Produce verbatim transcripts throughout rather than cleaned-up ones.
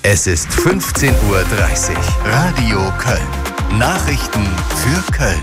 Es ist fünfzehn Uhr dreißig. Radio Köln. Nachrichten für Köln.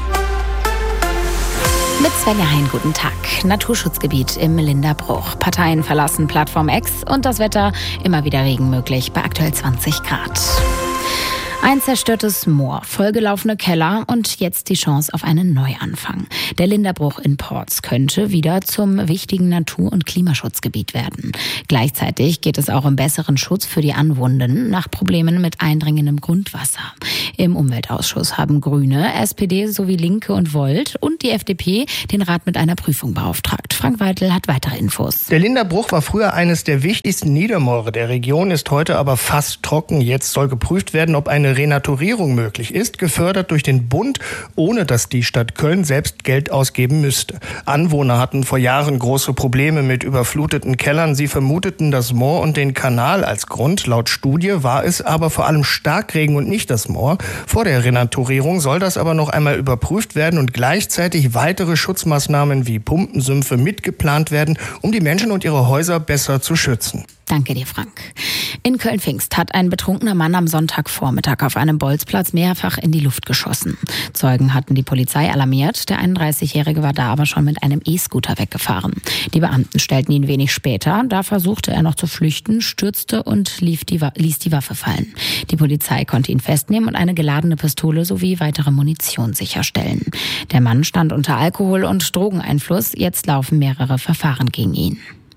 Mit Svenja Hein, guten Tag. Naturschutzgebiet im Linderbruch. Parteien verlassen Plattform X und das Wetter immer wieder Regen möglich bei aktuell zwanzig Grad. Ein zerstörtes Moor, vollgelaufene Keller und jetzt die Chance auf einen Neuanfang. Der Linderbruch in Porz könnte wieder zum wichtigen Natur- und Klimaschutzgebiet werden. Gleichzeitig geht es auch um besseren Schutz für die Anwohnenden nach Problemen mit eindringendem Grundwasser. Im Umweltausschuss haben Grüne, S P D sowie Linke und Volt und die F D P den Rat mit einer Prüfung beauftragt. Frank Weitel hat weitere Infos. Der Linderbruch war früher eines der wichtigsten Niedermoore der Region, ist heute aber fast trocken. Jetzt soll geprüft werden, ob eine Renaturierung möglich ist, gefördert durch den Bund, ohne dass die Stadt Köln selbst Geld ausgeben müsste. Anwohner hatten vor Jahren große Probleme mit überfluteten Kellern. Sie vermuteten das Moor und den Kanal als Grund. Laut Studie war es aber vor allem Starkregen und nicht das Moor. Vor der Renaturierung soll das aber noch einmal überprüft werden und gleichzeitig weitere Schutzmaßnahmen wie Pumpensümpfe mitgeplant werden, um die Menschen und ihre Häuser besser zu schützen. Danke dir, Frank. In Köln-Pfingst hat ein betrunkener Mann am Sonntagvormittag auf einem Bolzplatz mehrfach in die Luft geschossen. Zeugen hatten die Polizei alarmiert. Der einunddreißigjährige war da aber schon mit einem E-Scooter weggefahren. Die Beamten stellten ihn wenig später. Da versuchte er noch zu flüchten, stürzte und lief die, ließ die Waffe fallen. Die Polizei konnte ihn festnehmen und eine geladene Pistole sowie weitere Munition sicherstellen. Der Mann stand unter Alkohol- und Drogeneinfluss. Jetzt laufen mehrere Verfahren gegen ihn.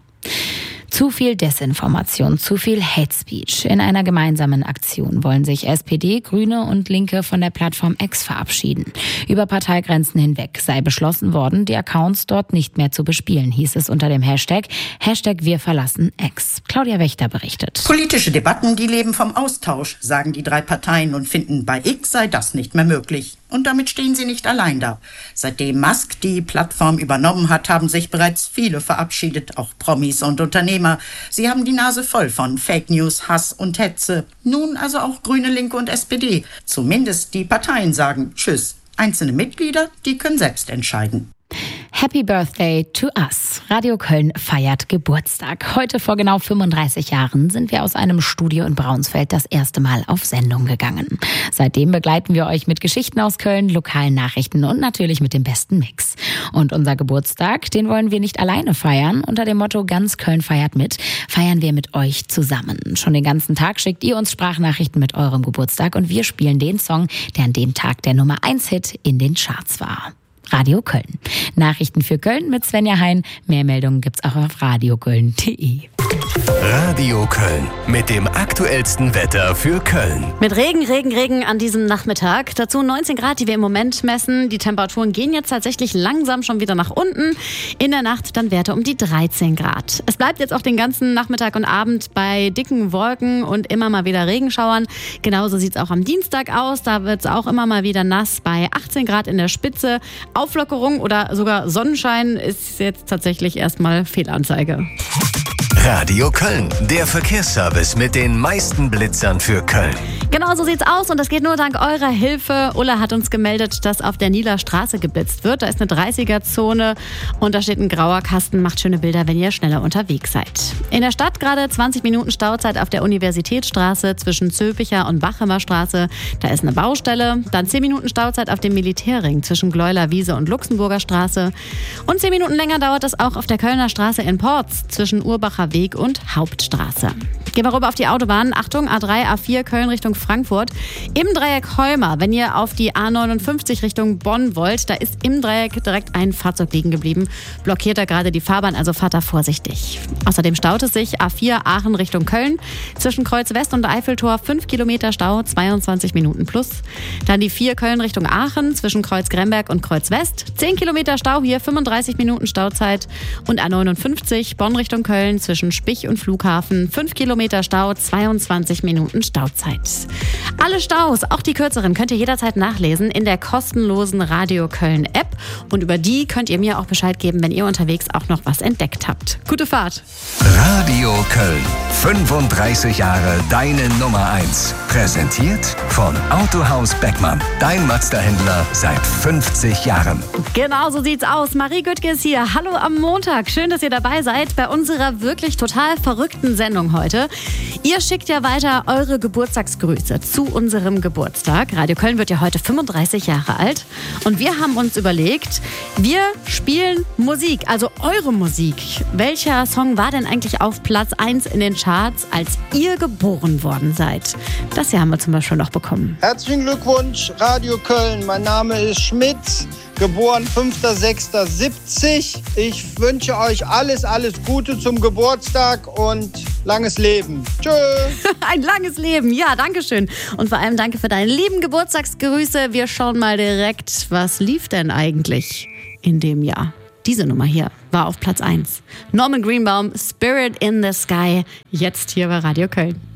Zu viel Desinformation, zu viel Hate Speech. In einer gemeinsamen Aktion wollen sich S P D, Grüne und Linke von der Plattform X verabschieden. Über Parteigrenzen hinweg sei beschlossen worden, die Accounts dort nicht mehr zu bespielen, hieß es unter dem Hashtag, Hashtag Wir verlassen X. Claudia Wächter berichtet. Politische Debatten, die leben vom Austausch, sagen die drei Parteien und finden, bei X sei das nicht mehr möglich. Und damit stehen sie nicht allein da. Seitdem Musk die Plattform übernommen hat, haben sich bereits viele verabschiedet, auch Promis und Unternehmer. Sie haben die Nase voll von Fake News, Hass und Hetze. Nun also auch Grüne, Linke und S P D. Zumindest die Parteien sagen Tschüss. Einzelne Mitglieder, die können selbst entscheiden. Happy Birthday to us. Radio Köln feiert Geburtstag. Heute vor genau fünfunddreißig Jahren sind wir aus einem Studio in Braunsfeld das erste Mal auf Sendung gegangen. Seitdem begleiten wir euch mit Geschichten aus Köln, lokalen Nachrichten und natürlich mit dem besten Mix. Und unser Geburtstag, den wollen wir nicht alleine feiern. Unter dem Motto Ganz Köln feiert mit, feiern wir mit euch zusammen. Schon den ganzen Tag schickt ihr uns Sprachnachrichten mit eurem Geburtstag und wir spielen den Song, der an dem Tag der Nummer eins Hit in den Charts war. Radio Köln. Nachrichten für Köln mit Svenja Hein. Mehr Meldungen gibt's auch auf radioköln punkt de. Radio Köln mit dem aktuellsten Wetter für Köln. Mit Regen, Regen, Regen an diesem Nachmittag. Dazu neunzehn Grad, die wir im Moment messen. Die Temperaturen gehen jetzt tatsächlich langsam schon wieder nach unten. In der Nacht dann Werte um die dreizehn Grad. Es bleibt jetzt auch den ganzen Nachmittag und Abend bei dicken Wolken und immer mal wieder Regenschauern. Genauso sieht's auch am Dienstag aus. Da wird's auch immer mal wieder nass bei achtzehn Grad in der Spitze. Auflockerung oder sogar Sonnenschein ist jetzt tatsächlich erstmal Fehlanzeige. Radio Köln, der Verkehrsservice mit den meisten Blitzern für Köln. Genau so sieht's aus und das geht nur dank eurer Hilfe. Ulla hat uns gemeldet, dass auf der Nieler Straße geblitzt wird. Da ist eine dreißiger-Zone und da steht ein grauer Kasten. Macht schöne Bilder, wenn ihr schneller unterwegs seid. In der Stadt gerade zwanzig Minuten Stauzeit auf der Universitätsstraße zwischen Zülpicher und Bachemer Straße. Da ist eine Baustelle. Dann zehn Minuten Stauzeit auf dem Militärring zwischen Gleuler Wiese und Luxemburger Straße. Und zehn Minuten länger dauert es auch auf der Kölner Straße in Porz zwischen Urbacher Weg und Hauptstraße. Gehen wir rüber auf die Autobahn. Achtung, A drei, A vier, Köln Richtung Frankfurt. Im Dreieck Heuma, wenn ihr auf die A neunundfünfzig Richtung Bonn wollt, da ist im Dreieck direkt ein Fahrzeug liegen geblieben. Blockiert da gerade die Fahrbahn, also fahrt da vorsichtig. Außerdem staut es sich A vier Aachen Richtung Köln. Zwischen Kreuz West und Eiffeltor fünf Kilometer Stau, zweiundzwanzig Minuten plus. Dann die vier Köln Richtung Aachen zwischen Kreuz Gremberg und Kreuz West. zehn Kilometer Stau hier, fünfunddreißig Minuten Stauzeit. Und A neunundfünfzig Bonn Richtung Köln zwischen Spich und Flughafen. fünf Kilometer Stau, zweiundzwanzig Minuten Stauzeit. Alle Staus, auch die kürzeren, könnt ihr jederzeit nachlesen in der kostenlosen Radio Köln App. Und über die könnt ihr mir auch Bescheid geben, wenn ihr unterwegs auch noch was entdeckt habt. Gute Fahrt! Radio Köln. fünfunddreißig Jahre deine Nummer eins. Präsentiert von Autohaus Beckmann. Dein Mazda-Händler seit fünfzig Jahren. Genau so sieht's aus. Marie Göttke ist hier. Hallo am Montag. Schön, dass ihr dabei seid bei unserer wirklich total verrückten Sendung heute. Ihr schickt ja weiter eure Geburtstagsgrüße zu unserem Geburtstag. Radio Köln wird ja heute fünfunddreißig Jahre alt. Und wir haben uns überlegt, wir spielen Musik, also eure Musik. Welcher Song war denn eigentlich auf Platz eins in den Charts, als ihr geboren worden seid? Das hier haben wir zum Beispiel noch bekommen. Herzlichen Glückwunsch, Radio Köln. Mein Name ist Schmidt, geboren fünfter sechster siebzig. Ich wünsche euch alles, alles Gute zum Geburtstag und langes Leben. Tschö. Ein langes Leben, ja, danke schön. Und vor allem danke für deine lieben Geburtstagsgrüße. Wir schauen mal direkt, was lief denn eigentlich in dem Jahr? Diese Nummer hier war auf Platz eins. Norman Greenbaum, Spirit in the Sky, jetzt hier bei Radio Köln.